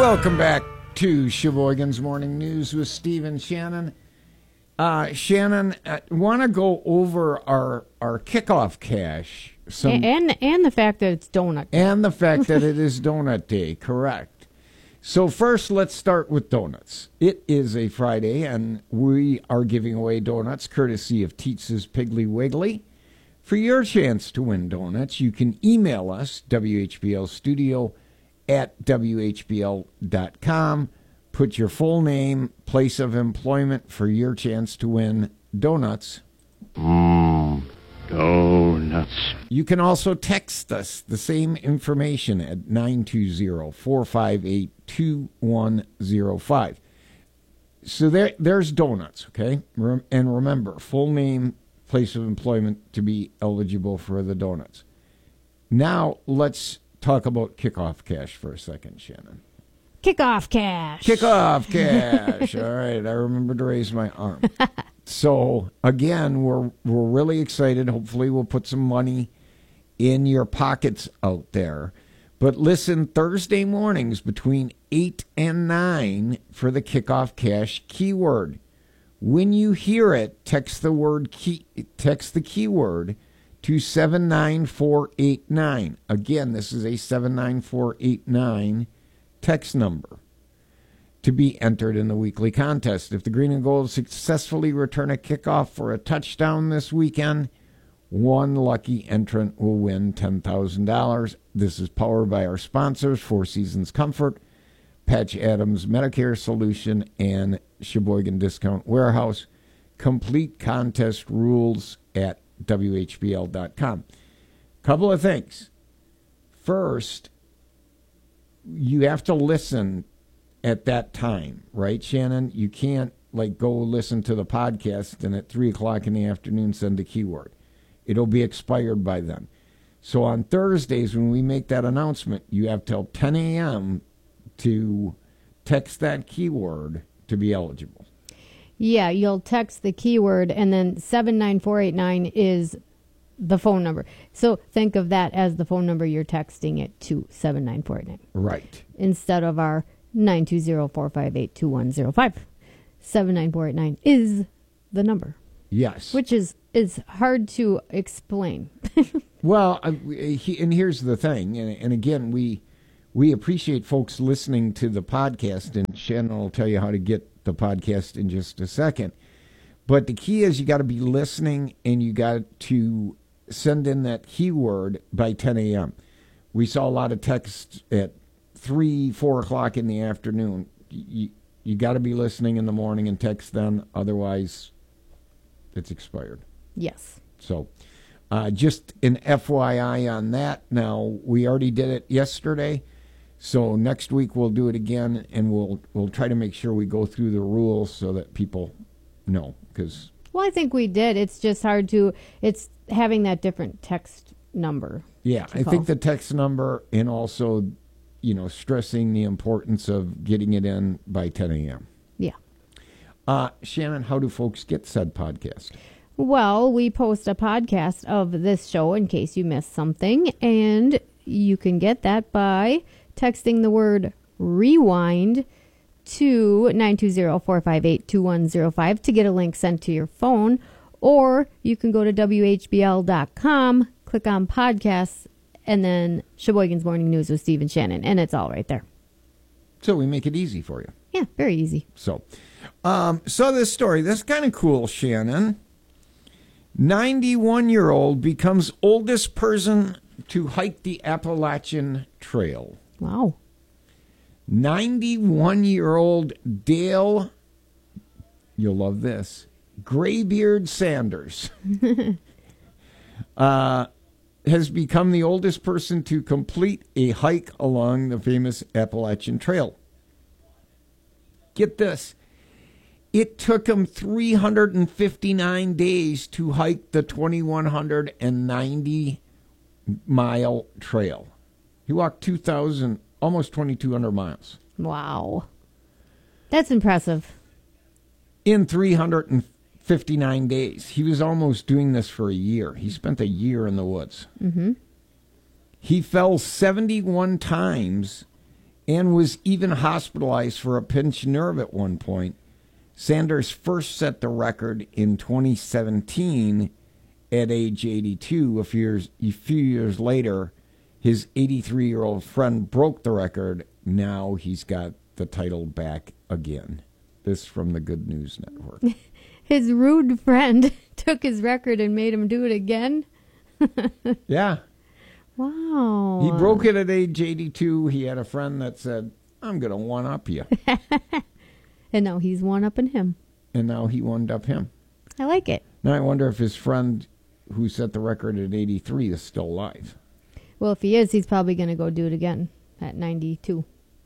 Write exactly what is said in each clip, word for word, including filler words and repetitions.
Welcome back to Sheboygan's Morning News with Steve and Shannon. Uh, Shannon, uh, want to go over our our kickoff cash. Some, and, and and the fact that it's donut day. And the fact that it is donut day, correct. So first, let's start with donuts. It is a Friday, and we are giving away donuts courtesy of Tietz's Piggly Wiggly. For your chance to win donuts, you can email us, W H B L Studio at W H B L dot com. Put your full name, place of employment for your chance to win donuts. Mmm, donuts. You can also text us the same information at nine two zero, four five eight, two one zero five. So there, there's donuts, okay? And remember, full name, place of employment to be eligible for the donuts. Now, let's talk about kickoff cash for a second, Shannon. Kickoff cash. Kickoff cash. All right, I remember to raise my arm. So, again, we're we're really excited. Hopefully we'll put some money in your pockets out there. But listen, Thursday mornings between eight and nine for the kickoff cash keyword. When you hear it, text the word key, text the keyword to seven nine four eight nine. Again, this is a seven nine four eight nine text number to be entered in the weekly contest. If the Green and Gold successfully return a kickoff for a touchdown this weekend, one lucky entrant will win ten thousand dollars. This is powered by our sponsors, Four Seasons Comfort, Patch Adams Medicare Solution, and Sheboygan Discount Warehouse. Complete contest rules at W H B L dot com. Couple of things. First, you have to listen at that time, right, Shannon? You can't, like, go listen to the podcast and at three o'clock in the afternoon send a keyword. It'll be expired by then. So on Thursdays, when we make that announcement, you have till ten a.m. to text that keyword to be eligible. Yeah, you'll text the keyword, and then seven nine four eight nine is the phone number. So think of that as the phone number you're texting it to, seven nine four eight nine. Right. Instead of our nine two zero, four five eight, two one zero five. seven nine four eight nine is the number. Yes. Which is, is hard to explain. Well, uh, he, and here's the thing, and, and again, we we appreciate folks listening to the podcast, and Shannon will tell you how to get the podcast in just a second. But the key is you got to be listening, and you got to send in that keyword by ten a.m. We saw a lot of texts at three, four o'clock in the afternoon. You, you got to be listening in the morning and text then, otherwise it's expired. Yes. So uh, just an F Y I on that. Now, we already did it yesterday, so next week we'll do it again, and we'll we'll try to make sure we go through the rules so that people know. Cause, well, I think we did. It's just hard to, it's having that different text number. Yeah, I call. think the text number, and also, you know, stressing the importance of getting it in by ten a.m. Yeah. Uh, Shannon, how do folks get said podcast? Well, we post a podcast of this show in case you missed something, and you can get that by texting the word rewind to nine two zero, four five eight, two one zero five to get a link sent to your phone, or you can go to W H B L dot com, click on podcasts, and then Sheboygan's Morning News with Steve and Shannon, and it's all right there. So we make it easy for you. Yeah, very easy. So, um, so this story, that's kind of cool, Shannon. ninety-one-year-old becomes oldest person to hike the Appalachian Trail. Wow. ninety-one-year-old Dale, you'll love this, Graybeard Sanders, uh, has become the oldest person to complete a hike along the famous Appalachian Trail. Get this. It took him three hundred fifty-nine days to hike the two thousand one hundred ninety mile trail. He walked two thousand, almost twenty-two hundred miles. Wow. That's impressive. In three hundred fifty-nine days. He was almost doing this for a year. He spent a year in the woods. Mm-hmm. He fell seventy-one times and was even hospitalized for a pinched nerve at one point. Sanders first set the record in twenty seventeen at age eighty-two. A few years, a few years later, his eighty-three-year-old friend broke the record. Now he's got the title back again. This from the Good News Network. His rude friend took his record and made him do it again? Yeah. Wow. He broke it at age eighty-two. He had a friend that said, I'm going to one-up you. And now he's one-upping him. And now he one-up him. I like it. Now I wonder if his friend who set the record at eighty-three is still alive. Well, if he is, he's probably going to go do it again at ninety-two.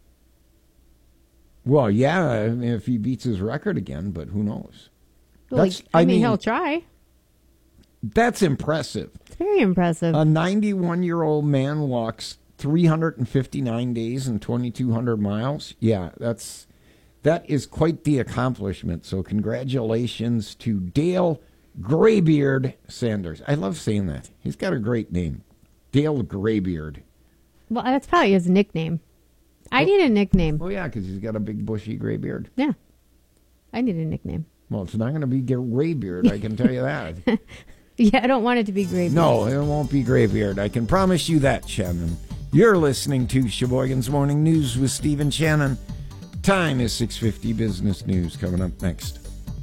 Well, yeah, I mean, if he beats his record again, but who knows? Well, That's, I, I mean, mean, he'll try. That's impressive. It's very impressive. A ninety-one-year-old man walks three hundred fifty-nine days and twenty-two hundred miles. Yeah, that's that is quite the accomplishment. So congratulations to Dale Graybeard Sanders. I love saying that. He's got a great name. Dale Graybeard. Well, that's probably his nickname. I need a nickname. Oh, yeah, because he's got a big bushy gray beard. Yeah. I need a nickname. Well, it's not going to be Graybeard, I can tell you that. Yeah, I don't want it to be Graybeard. No, it won't be Graybeard. I can promise you that, Shannon. You're listening to Sheboygan's Morning News with Stephen Shannon. Time is six fifty. Business news coming up next.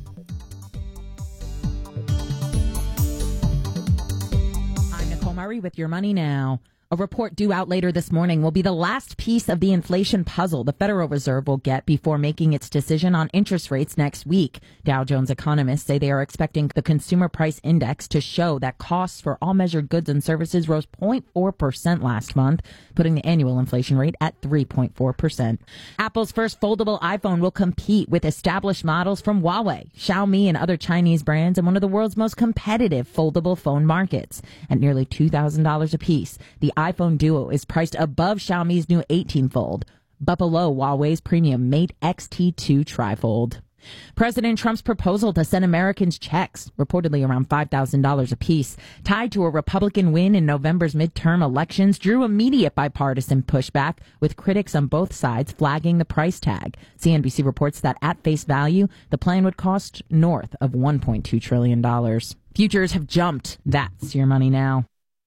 I'm Nicole Murray with Your Money Now. A report due out later this morning will be the last piece of the inflation puzzle the Federal Reserve will get before making its decision on interest rates next week. Dow Jones economists say they are expecting the Consumer Price Index to show that costs for all measured goods and services rose zero point four percent last month, putting the annual inflation rate at three point four percent. Apple's first foldable iPhone will compete with established models from Huawei, Xiaomi, and other Chinese brands in one of the world's most competitive foldable phone markets. At nearly two thousand dollars apiece, the iPhone Duo is priced above Xiaomi's new eighteen fold, but below Huawei's premium Mate X T two Trifold. President Trump's proposal to send Americans checks, reportedly around five thousand dollars apiece, tied to a Republican win in November's midterm elections, drew immediate bipartisan pushback, with critics on both sides flagging the price tag. C N B C reports that at face value, the plan would cost north of one point two trillion dollars. Futures have jumped. That's Your Money Now.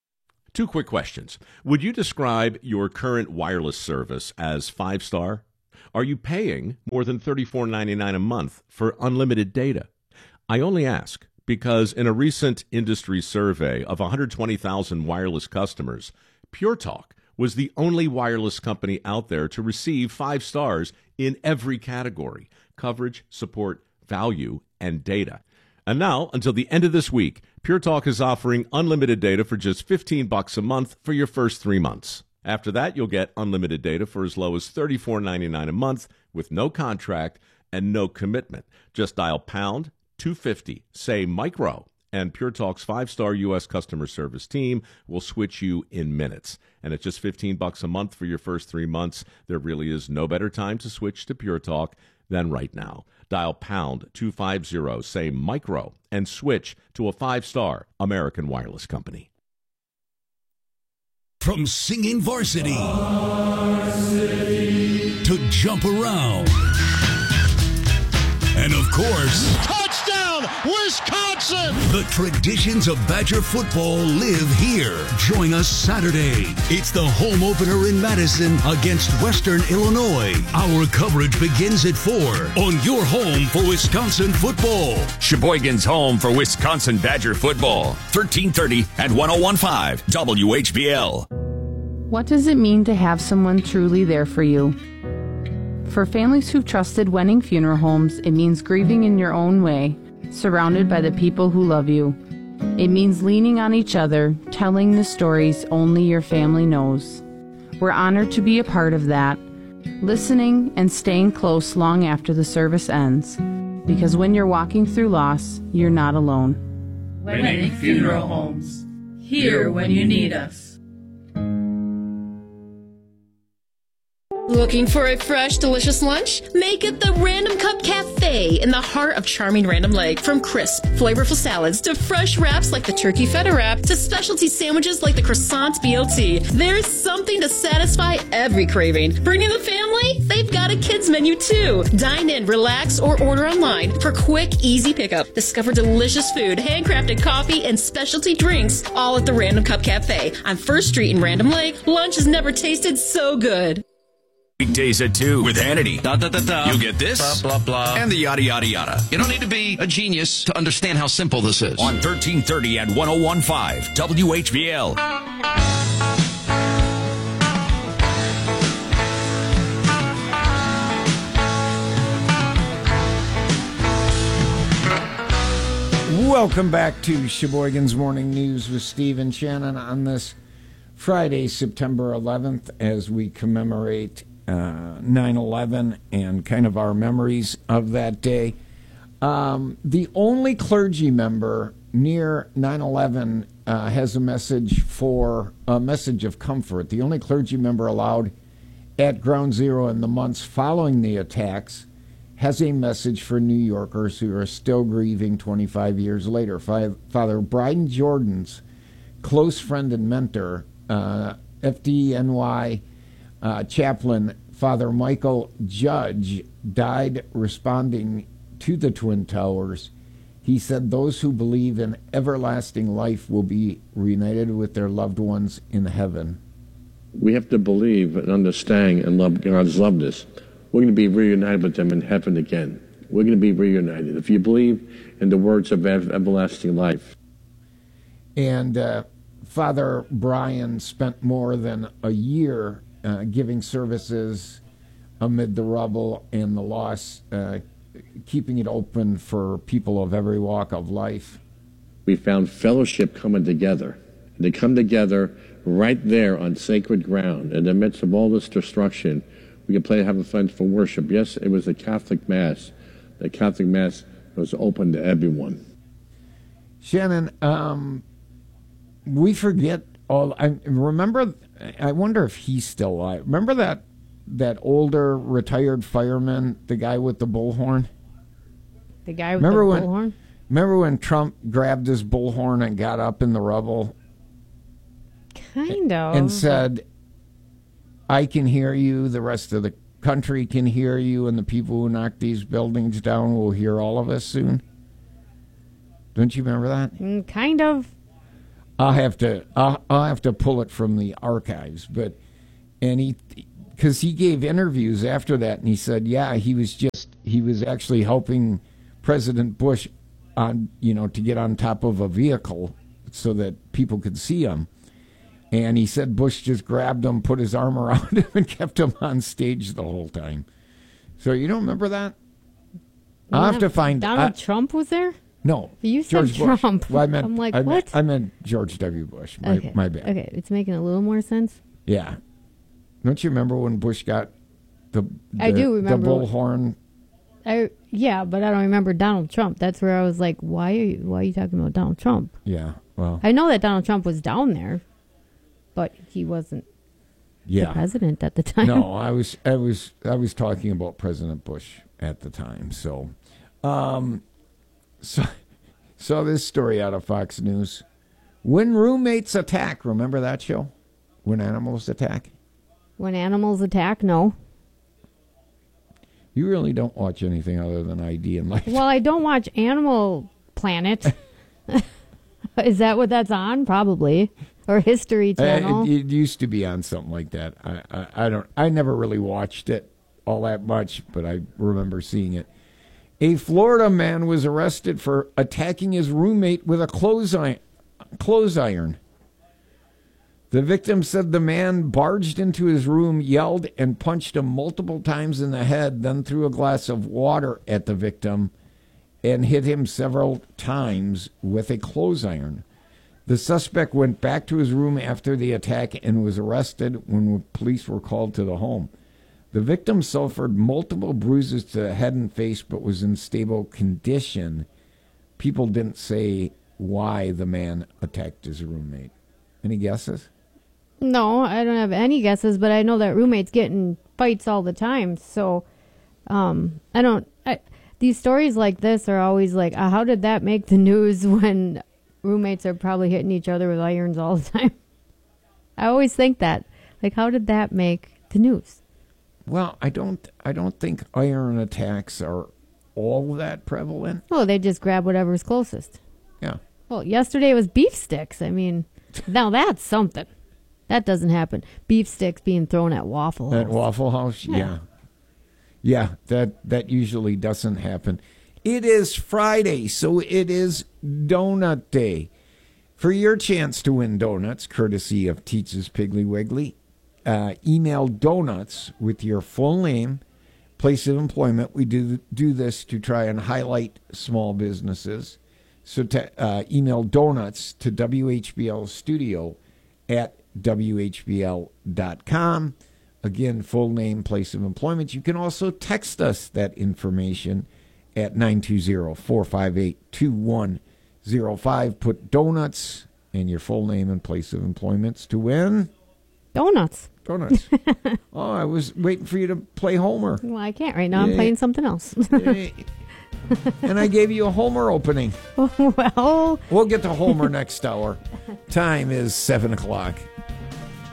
Two quick questions. Would you describe your current wireless service as five-star? Are you paying more than thirty-four ninety-nine a month for unlimited data? I only ask because in a recent industry survey of one hundred twenty thousand wireless customers, Pure Talk was the only wireless company out there to receive five stars in every category: coverage, support, value, and data. And now, until the end of this week, Pure Talk is offering unlimited data for just fifteen bucks a month for your first three months. After that, you'll get unlimited data for as low as thirty-four ninety-nine a month with no contract and no commitment. Just dial pound two fifty, say micro, and Pure Talk's five-star U S customer service team will switch you in minutes. And at just fifteen bucks a month for your first three months, there really is no better time to switch to Pure Talk than right now. Dial pound two fifty, say micro, and switch to a five-star American wireless company. From singing varsity, varsity to jump around, and of course, touchdown, Wisconsin! The traditions of Badger football live here. Join us Saturday. It's the home opener in Madison against Western Illinois. Our coverage begins at four on your home for Wisconsin football. Sheboygan's home for Wisconsin Badger football. thirteen thirty and one oh one point five W H B L. What does it mean to have someone truly there for you? For families who've trusted Wenning Funeral Homes, it means grieving in your own way, surrounded by the people who love you. It means leaning on each other, telling the stories only your family knows. We're honored to be a part of that, listening and staying close long after the service ends, because when you're walking through loss, you're not alone. Wenning Funeral Homes, here when you need us. Looking for a fresh, delicious lunch? Make it the Random Cup Cafe in the heart of charming Random Lake. From crisp, flavorful salads to fresh wraps like the turkey feta wrap to specialty sandwiches like the croissant B L T, there's something to satisfy every craving. Bringing the family? They've got a kids menu too. Dine in, relax, or order online for quick, easy pickup. Discover delicious food, handcrafted coffee, and specialty drinks all at the Random Cup Cafe on First Street in Random Lake. Lunch has never tasted so good. Weekdays at two with Hannity. Da, da, da, da. You get this, blah, blah, blah, and the yada, yada, yada. You don't need to be a genius to understand how simple this is. On thirteen thirty and one oh one point five W H B L. Welcome back to Sheboygan's Morning News with Steve and Shannon on this Friday, September eleventh, as we commemorate uh, nine eleven and kind of our memories of that day. Um, the only clergy member near nine eleven uh, has a message for a message of comfort. The only clergy member allowed at Ground Zero in the months following the attacks has a message for New Yorkers who are still grieving twenty-five years later. Father Brian Jordan's close friend and mentor, uh, F D N Y uh, chaplain Father Michael Judge, died responding to the Twin Towers. He said those who believe in everlasting life will be reunited with their loved ones in heaven. We have to believe and understand and love God's loved us. We're going to be reunited with them in heaven again. We're going to be reunited if you believe in the words of everlasting life. And uh, Father Brian spent more than a year uh, giving services amid the rubble and the loss, uh, keeping it open for people of every walk of life. We found fellowship coming together. They come together right there on sacred ground in the midst of all this destruction. We could play Have a Friend for worship. Yes, it was a Catholic Mass. The Catholic Mass was open to everyone. Shannon, um, we forget all. I remember. I wonder if he's still alive. Remember that that older retired fireman, the guy with the bullhorn. The guy with remember the when, bullhorn. Remember when Trump grabbed his bullhorn and got up in the rubble? Kind of. And said, I can hear you, the rest of the country can hear you, and the people who knock these buildings down will hear all of us soon. Don't you remember that? Mm, kind of. I'll have to I'll, I'll have to pull it from the archives, but and he because he gave interviews after that, and he said, yeah, he was just he was actually helping President Bush on you know to get on top of a vehicle so that people could see him. And he said Bush just grabbed him, put his arm around him, and kept him on stage the whole time. So you don't remember that? Yeah, I'll have to find... Donald I, Trump was there? No. You George said Bush. Trump. Well, I meant, I'm like, I what? Meant, I meant George W. Bush. My, okay. my bad. Okay, it's making a little more sense. Yeah. Don't you remember when Bush got the, the, I do remember the bullhorn? I Yeah, but I don't remember Donald Trump. That's where I was like, why are you, why are you talking about Donald Trump? Yeah, well... I know that Donald Trump was down there. But he wasn't yeah. the president at the time. No, I was, I was, I was talking about President Bush at the time. So, um, so, saw this story out of Fox News. When roommates attack, remember that show? When animals attack. When animals attack, no. You really don't watch anything other than I D and Life. Well, I don't watch Animal Planet. Is that what that's on? Probably. Or History Channel. Uh, it, it used to be on something like that. I, I, I don't. I never really watched it all that much, but I remember seeing it. A Florida man was arrested for attacking his roommate with a clothes iron. Clothes iron. The victim said the man barged into his room, yelled, and punched him multiple times in the head, then threw a glass of water at the victim and hit him several times with a clothes iron. The suspect went back to his room after the attack and was arrested when police were called to the home. The victim suffered multiple bruises to the head and face but was in stable condition. People didn't say why the man attacked his roommate. Any guesses? No, I don't have any guesses, but I know that roommates get in fights all the time. So um, I don't. I, these stories like this are always like, uh, how did that make the news when roommates are probably hitting each other with irons all the time? I always think that. Like, how did that make the news? Well, I don't. I don't think iron attacks are all that prevalent. Well, they just grab whatever's closest. Yeah. Well, yesterday it was beef sticks. I mean, now that's something. That doesn't happen. Beef sticks being thrown at Waffle House. At Waffle House, yeah. yeah. Yeah, that, that usually doesn't happen. It is Friday, so it is Donut Day. For your chance to win donuts, courtesy of Teach's Piggly Wiggly, uh, email donuts with your full name, place of employment. We do do this to try and highlight small businesses. So to, uh, email donuts to W H B L studio at W H B L dot com. Again, full name, place of employment. You can also text us that information at nine two zero, four five eight, two one zero five. Put donuts and your full name and place of employments to win. Donuts. Donuts. Oh, I was waiting for you to play Homer. Well, I can't right now. Yeah. I'm playing something else. And I gave you a Homer opening. Well, we'll get to Homer next hour. Time is seven o'clock.